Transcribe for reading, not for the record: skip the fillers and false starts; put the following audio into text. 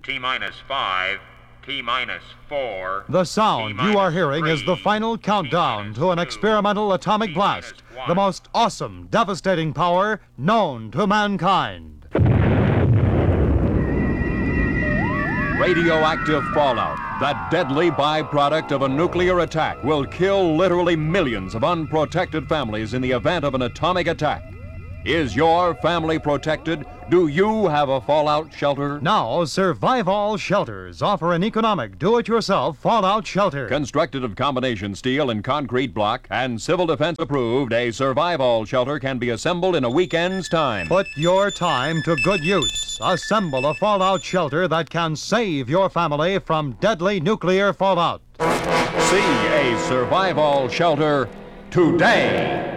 T-minus 5, T-minus 4. The sound you are hearing is the final countdown to an experimental atomic blast, the most awesome, devastating power known to mankind. Radioactive fallout, that deadly byproduct of a nuclear attack, will kill literally millions of unprotected families in the event of an atomic attack. Is your family protected? Do you have a fallout shelter? Now, Survival Shelters offer an economic, do-it-yourself fallout shelter. Constructed of combination steel and concrete block and civil defense approved, a Survival shelter can be assembled in a weekend's time. Put your time to good use. Assemble a fallout shelter that can save your family from deadly nuclear fallout. See a Survival shelter today.